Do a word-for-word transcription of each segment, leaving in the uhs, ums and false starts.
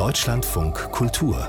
Deutschlandfunk Kultur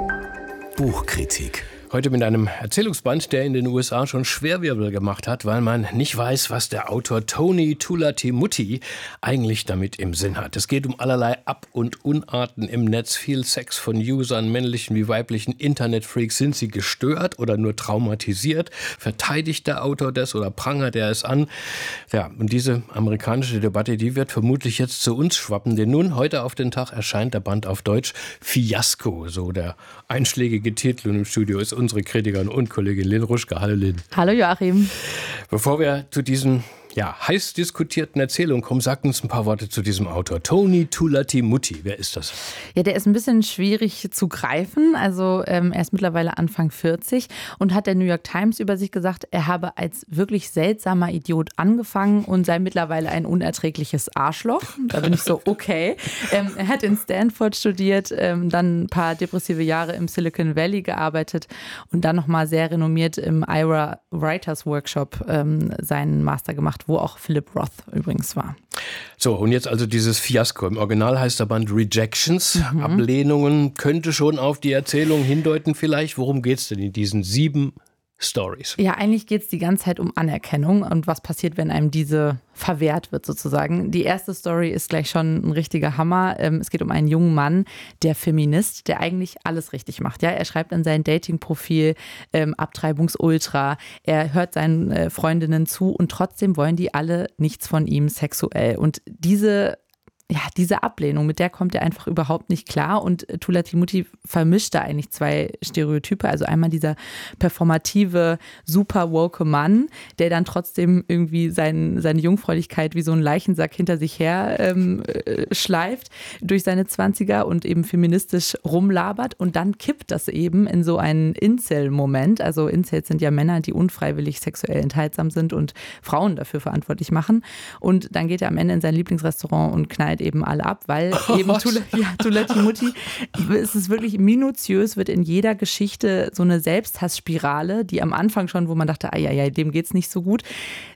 Buchkritik. Heute mit einem Erzählungsband, der in den U S A schon Schwerwirbel gemacht hat, weil man nicht weiß, was der Autor Tony Tulatimutty eigentlich damit im Sinn hat. Es geht um allerlei Ab- und Unarten im Netz, viel Sex von Usern, männlichen wie weiblichen Internetfreaks. Sind sie gestört oder nur traumatisiert? Verteidigt der Autor das oder prangert er es an? Ja, und diese amerikanische Debatte, die wird vermutlich jetzt zu uns schwappen, denn nun, heute auf den Tag, erscheint der Band auf Deutsch Fiasko, so der einschlägige Titel. Und im Studio ist unsere Kritikerin und Kollegin Lynn Ruschke. Hallo Lynn. Hallo Joachim. Bevor wir zu diesen ja, heiß diskutierten Erzählungen kommen, sagt uns ein paar Worte zu diesem Autor. Tony Tulatimutty, wer ist das? Ja, der ist ein bisschen schwierig zu greifen. Also ähm, er ist mittlerweile Anfang vierzig und hat der New York Times über sich gesagt, er habe als wirklich seltsamer Idiot angefangen und sei mittlerweile ein unerträgliches Arschloch. Da bin ich so, okay. Ähm, er hat in Stanford studiert, ähm, dann ein paar depressive Jahre im Silicon Valley gearbeitet und dann nochmal sehr renommiert im Ira Writers Workshop ähm, seinen Master gemacht, wo auch Philip Roth übrigens war. So, und jetzt also dieses Fiasko. Im Original heißt der Band Rejections, mhm. Ablehnungen. Könnte schon auf die Erzählung hindeuten vielleicht. Worum geht es denn in diesen sieben Stories? Ja, eigentlich geht es die ganze Zeit um Anerkennung und was passiert, wenn einem diese verwehrt wird sozusagen. Die erste Story ist gleich schon ein richtiger Hammer. Es geht um einen jungen Mann, der Feminist, der eigentlich alles richtig macht. Ja, er schreibt in sein Dating-Profil ähm, Abtreibungsultra. Er hört seinen äh, Freundinnen zu und trotzdem wollen die alle nichts von ihm sexuell. Und diese Ja, diese Ablehnung, mit der kommt er einfach überhaupt nicht klar und Tulatimutty vermischt da eigentlich zwei Stereotype, also einmal dieser performative, super woke Mann, der dann trotzdem irgendwie sein, seine Jungfräulichkeit wie so ein Leichensack hinter sich her ähm, äh, schleift durch seine Zwanziger und eben feministisch rumlabert und dann kippt das eben in so einen Incel-Moment, also Incels sind ja Männer, die unfreiwillig sexuell enthaltsam sind und Frauen dafür verantwortlich machen und dann geht er am Ende in sein Lieblingsrestaurant und knallt eben alle ab, weil eben Tula, ja, Tulatimutty, es ist wirklich minutiös, wird in jeder Geschichte so eine Selbsthasspirale, die am Anfang schon, wo man dachte, ai, ai, ai, dem geht's nicht so gut,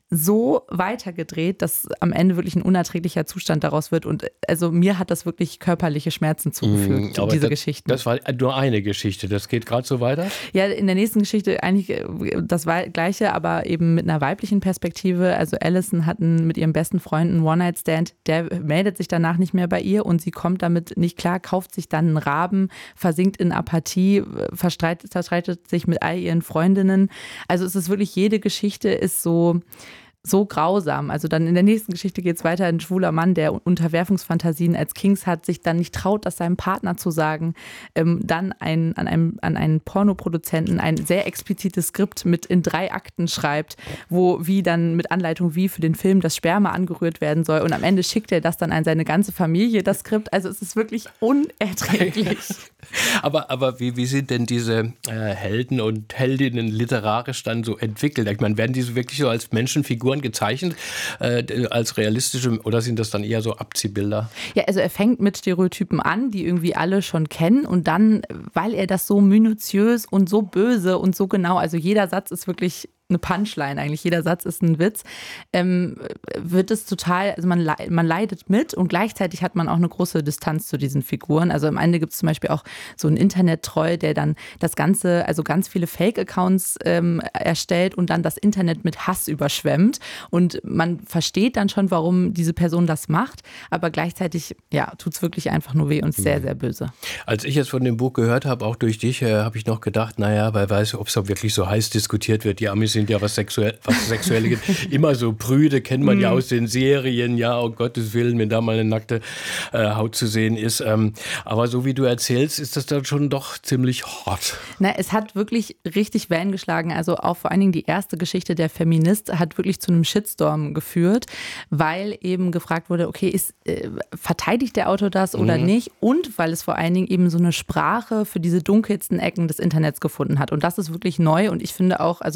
so weitergedreht, dass am Ende wirklich ein unerträglicher Zustand daraus wird. Und also mir hat das wirklich körperliche Schmerzen zugefügt, mm, diese das, Geschichten. Das war nur eine Geschichte, das geht gerade so weiter? Ja, in der nächsten Geschichte eigentlich das Gleiche, aber eben mit einer weiblichen Perspektive. Also Allison hat einen, mit ihrem besten Freund einen One-Night-Stand, der meldet sich danach nicht mehr bei ihr und sie kommt damit nicht klar, kauft sich dann einen Raben, versinkt in Apathie, verstreitet, zerstreitet sich mit all ihren Freundinnen. Also es ist wirklich, jede Geschichte ist so so grausam. Also dann in der nächsten Geschichte geht es weiter. Ein schwuler Mann, der Unterwerfungsfantasien als Kings hat, sich dann nicht traut, das seinem Partner zu sagen. Ähm, dann ein, an, einem, an einen Pornoproduzenten ein sehr explizites Skript mit in drei Akten schreibt, wo wie dann mit Anleitung, wie für den Film das Sperma angerührt werden soll. Und am Ende schickt er das dann an seine ganze Familie, das Skript. Also es ist wirklich unerträglich. aber aber wie, wie sind denn diese äh, Helden und Heldinnen literarisch dann so entwickelt? Ich meine, werden diese wirklich so als Menschenfiguren gezeichnet, äh, als realistische, oder sind das dann eher so Abziehbilder? Ja, also er fängt mit Stereotypen an, die irgendwie alle schon kennen und dann, weil er das so minutiös und so böse und so genau, also jeder Satz ist wirklich eine Punchline eigentlich, jeder Satz ist ein Witz, ähm, wird es total, also man, man leidet mit und gleichzeitig hat man auch eine große Distanz zu diesen Figuren. Also am Ende gibt es zum Beispiel auch so einen Internettroll, der dann das Ganze, also ganz viele Fake-Accounts ähm, erstellt und dann das Internet mit Hass überschwemmt und man versteht dann schon, warum diese Person das macht, aber gleichzeitig, ja, tut es wirklich einfach nur weh und sehr, sehr böse. Als ich jetzt von dem Buch gehört habe, auch durch dich, äh, habe ich noch gedacht, naja, weil weiß ich, ob es wirklich so heiß diskutiert wird, die Amis sind ja, was, sexuell, was Sexuelle geht, immer so prüde, kennt man ja aus den Serien, ja, um Gottes Willen, wenn da mal eine nackte äh, Haut zu sehen ist. Ähm, aber so wie du erzählst, ist das dann schon doch ziemlich hart. Na, es hat wirklich richtig Wellen geschlagen. Also auch vor allen Dingen die erste Geschichte, der Feminist, hat wirklich zu einem Shitstorm geführt, weil eben gefragt wurde, okay, ist, äh, verteidigt der Autor das oder mhm. nicht? Und weil es vor allen Dingen eben so eine Sprache für diese dunkelsten Ecken des Internets gefunden hat. Und das ist wirklich neu und ich finde auch, also ich habe so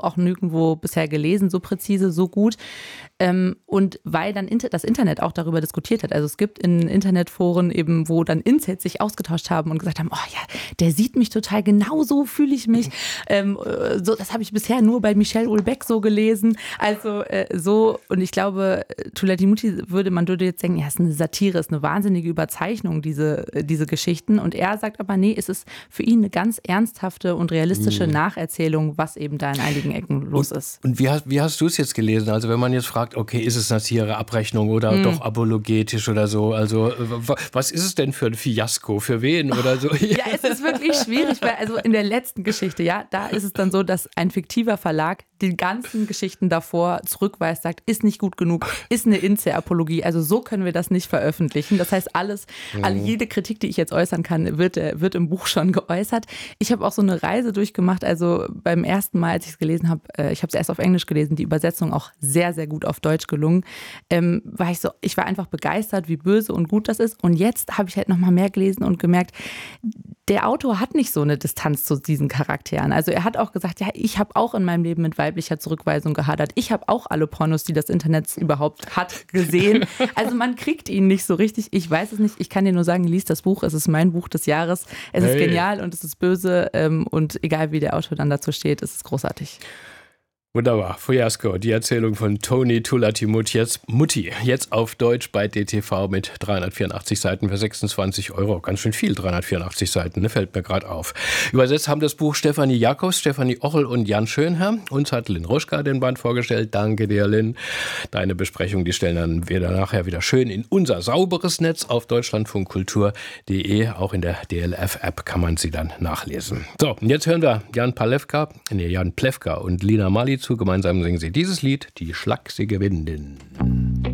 auch nirgendwo bisher gelesen, so präzise, so gut. Ähm, und weil dann inter- das Internet auch darüber diskutiert hat. Also es gibt in Internetforen eben, wo dann Incels sich ausgetauscht haben und gesagt haben, oh ja, der sieht mich total, genau so fühle ich mich. Ähm, so, das habe ich bisher nur bei Michel Houellebecq so gelesen. Also äh, so, und ich glaube, Thulatimutti würde, man würde jetzt denken, ja, es ist eine Satire, es ist eine wahnsinnige Überzeichnung, diese, diese Geschichten. Und er sagt aber, nee, es ist für ihn eine ganz ernsthafte und realistische mhm. Nacherzählung, was eben da in einigen Ecken los und, ist. Und wie hast, wie hast du es jetzt gelesen? Also wenn man jetzt fragt, okay, ist es Satire, Abrechnung oder mhm. doch apologetisch oder so? Also w- was ist es denn für ein Fiasko? Für wen oder so? Ja, es ist wirklich schwierig, weil also in der letzten Geschichte, ja, da ist es dann so, dass ein fiktiver Verlag die ganzen Geschichten davor zurückweist, sagt, ist nicht gut genug, ist eine Incel-Apologie. Also so können wir das nicht veröffentlichen. Das heißt, alles, mhm. alle, jede Kritik, die ich jetzt äußern kann, wird, wird im Buch schon geäußert. Ich habe auch so eine Reise durchgemacht. Also beim ersten Mal, als ich es gelesen habe, ich habe es erst auf Englisch gelesen, die Übersetzung auch sehr, sehr gut auf Deutsch gelungen, ähm, war ich so, ich war einfach begeistert, wie böse und gut das ist. Und jetzt habe ich halt nochmal mehr gelesen und gemerkt, der Autor hat nicht so eine Distanz zu diesen Charakteren. Also er hat auch gesagt, ja, ich habe auch in meinem Leben mit weiblicher Zurückweisung gehadert. Ich habe auch alle Pornos, die das Internet überhaupt hat, gesehen. Also man kriegt ihn nicht so richtig. Ich weiß es nicht. Ich kann dir nur sagen, lies das Buch. Es ist mein Buch des Jahres. Es hey. ist genial und es ist böse. Und egal, wie der Autor dann dazu steht, es ist großartig. Wunderbar. Fiasko, die Erzählung von Tony Thulatimutti, jetzt Mutti, jetzt auf Deutsch bei D T V mit dreihundertvierundachtzig Seiten für sechsundzwanzig Euro. Ganz schön viel, dreihundertvierundachtzig Seiten, ne? Fällt mir gerade auf. Übersetzt haben das Buch Stefanie Jakobs, Stefanie Ochel und Jan Schönherr. Uns hat Lynn Ruschka den Band vorgestellt. Danke dir, Lynn. Deine Besprechung, die stellen dann wir dann nachher wieder schön in unser sauberes Netz auf deutschlandfunkkultur punkt de. Auch in der D L F-App kann man sie dann nachlesen. So, und jetzt hören wir Jan Palewka, nee, Jan Plewka und Lina Mali zu. Gemeinsam singen sie dieses Lied, die schlachsige Windin.